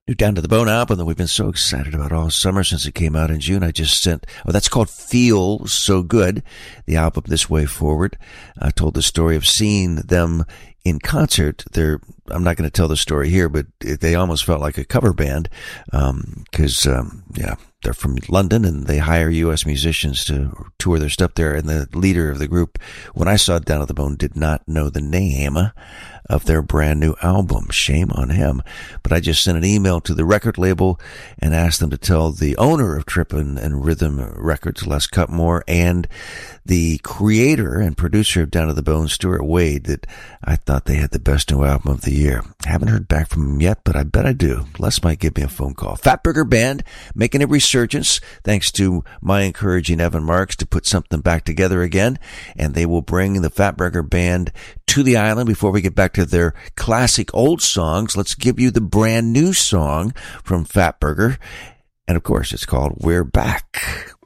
new Down to the Bone album that we've been so excited about all summer since it came out in June. I just sent, that's called Feel So Good, the album This Way Forward. I told the story of seeing them in concert. I'm not going to tell the story here, but they almost felt like a cover band, because they're from London and they hire U.S. musicians to tour their stuff there. And the leader of the group, when I saw Down to the Bone, did not know the name of their brand new album. Shame on him. But I just sent an email to the record label and asked them to tell the owner of Trippin' and Rhythm Records, Les Cutmore, and the creator and producer of Down to the Bone, Stuart Wade, that I thought they had the best new album of the year. Haven't heard back from him yet, but I bet I do. Les might give me a phone call. Fatburger Band making a resurgence thanks to my encouraging Evan Marks to put something back together again, and they will bring the Fatburger Band to the island. Before we get back to their classic old songs, let's give you the brand new song from Fatburger, and of course it's called We're Back.